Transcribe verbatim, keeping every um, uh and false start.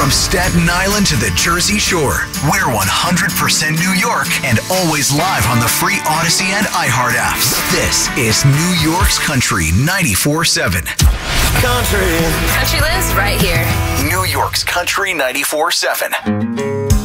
From Staten Island to the Jersey Shore, we're one hundred percent New York and always live on the free Odyssey and iHeart apps. This is New York's Country ninety-four seven. Country. Country lives right here. New York's Country ninety-four seven.